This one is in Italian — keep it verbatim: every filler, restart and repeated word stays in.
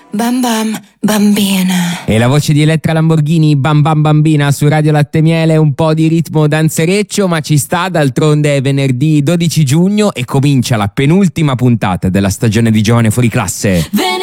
Bam bam bambina. E la voce di Elettra Lamborghini, Bam Bam Bambina, su Radio Latte Miele. Un po' di ritmo danzereccio, ma ci sta. D'altronde è venerdì dodici giugno e comincia la penultima puntata della stagione di Giovane Fuori Classe.